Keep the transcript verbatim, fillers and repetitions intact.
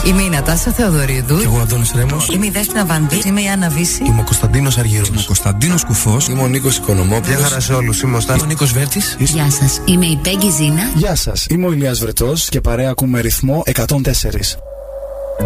Είμαι η Νατάσα Θεοδωρίδου. Και εγώ Αντώνης Ρέμος. Είμαι η Δέσποινα Βανδύ. Είμαι η Άννα Βύση. Είμαι ο Κωνσταντίνος Αργύρος. Είμαι ο Κωνσταντίνος Κουφός. Είμαι ο Νίκος Οικονομόπουλος. Γεια χαρά σε όλους. Είμαι ο Στάνης. Είμαι ο Νίκος Βέρτης. Γεια σας. Είμαι η Πέγγι Ζήνα. Γεια σας. Είμαι ο Ηλίας Βρετός και παρέα ακούμε ρυθμό εκατόν τέσσερα.